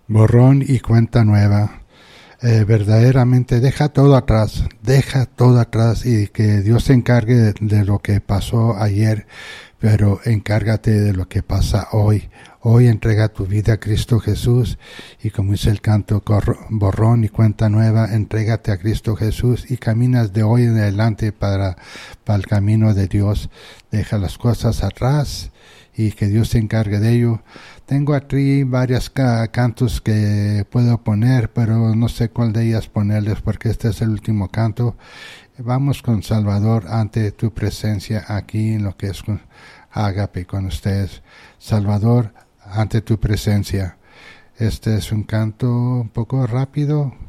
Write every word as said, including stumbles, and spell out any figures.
Borrón y cuenta nueva. Eh, verdaderamente deja todo atrás, deja todo atrás y que Dios se encargue de, de lo que pasó ayer, pero encárgate de lo que pasa hoy. Hoy entrega tu vida a Cristo Jesús y como dice el canto, borrón y cuenta nueva, entrégate a Cristo Jesús y caminas de hoy en adelante para, para el camino de Dios. Deja las cosas atrás y que Dios se encargue de ello. Tengo aquí varias ca- cantos que puedo poner, pero no sé cuál de ellas ponerles porque este es el último canto. Vamos con Salvador ante tu presencia aquí en lo que es Ágape con ustedes. Salvador ante tu presencia. Este es un canto un poco rápido,